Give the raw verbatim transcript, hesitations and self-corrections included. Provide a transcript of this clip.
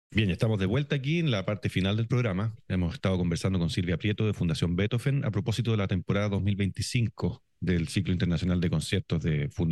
Bien, ya estamos de vuelta aquí en la parte final del programa. Hemos estado conversando con Silvia Prieto de Fundación Beethoven a propósito de la temporada dos mil veinticinco del ciclo internacional de conciertos de Fundación